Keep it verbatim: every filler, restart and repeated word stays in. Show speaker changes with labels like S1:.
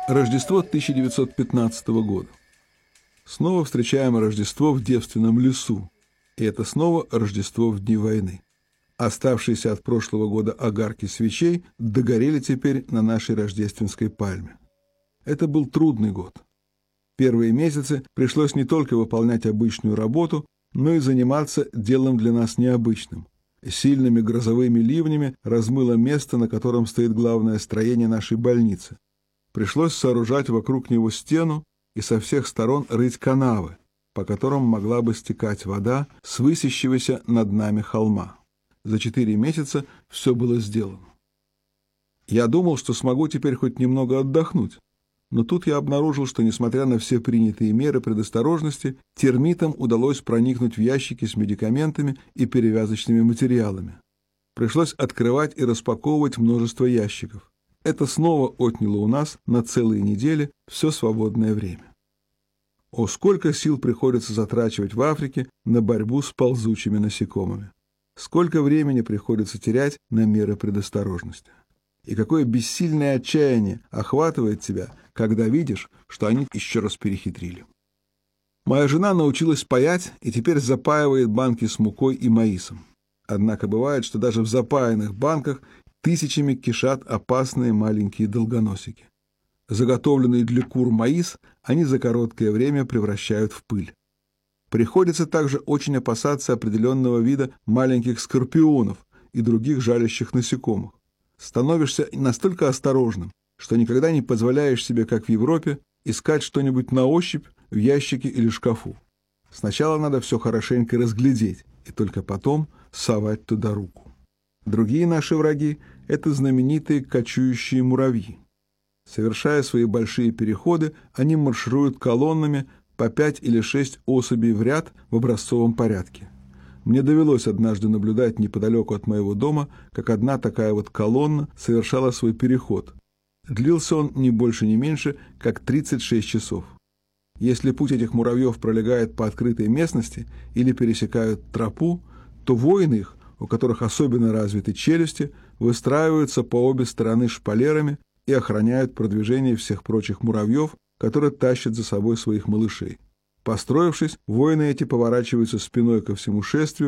S1: Рождество тысяча девятьсот пятнадцатого года. Снова встречаем Рождество в девственном лесу, и это снова Рождество в дни войны. Оставшиеся от прошлого года огарки свечей догорели теперь на нашей рождественской пальме. Это был трудный год. Первые месяцы пришлось не только выполнять обычную работу, но и заниматься делом для нас необычным. Сильными грозовыми ливнями размыло место, на котором стоит главное строение нашей больницы. Пришлось сооружать вокруг него стену и со всех сторон рыть канавы, по которым могла бы стекать вода с высящегося над нами холма. За четыре месяца все было сделано. Я думал, что смогу теперь хоть немного отдохнуть, но тут я обнаружил, что, несмотря на все принятые меры предосторожности, термитам удалось проникнуть в ящики с медикаментами и перевязочными материалами. Пришлось открывать и распаковывать множество ящиков. Это снова отняло у нас на целые недели все свободное время. О, сколько сил приходится затрачивать в Африке на борьбу с ползучими насекомыми! Сколько времени приходится терять на меры предосторожности! И какое бессильное отчаяние охватывает тебя, когда видишь, что они еще раз перехитрили. Моя жена научилась паять и теперь запаивает банки с мукой и маисом. Однако бывает, что даже в запаянных банках тысячами кишат опасные маленькие долгоносики. Заготовленный для кур маис они за короткое время превращают в пыль. Приходится также очень опасаться определенного вида маленьких скорпионов и других жалящих насекомых. Становишься настолько осторожным, что никогда не позволяешь себе, как в Европе, искать что-нибудь на ощупь в ящике или шкафу. Сначала надо все хорошенько разглядеть, и только потом совать туда руку. Другие наши враги — это знаменитые кочующие муравьи. Совершая свои большие переходы, они маршируют колоннами по пять или шесть особей в ряд в образцовом порядке. Мне довелось однажды наблюдать неподалеку от моего дома, как одна такая вот колонна совершала свой переход. Длился он не больше, не меньше, как тридцать шесть часов. Если путь этих муравьев пролегает по открытой местности или пересекают тропу, то воины их, у которых особенно развиты челюсти, выстраиваются по обе стороны шпалерами и охраняют продвижение всех прочих муравьев, которые тащат за собой своих малышей. Построившись, воины эти поворачиваются спиной ко всему шествию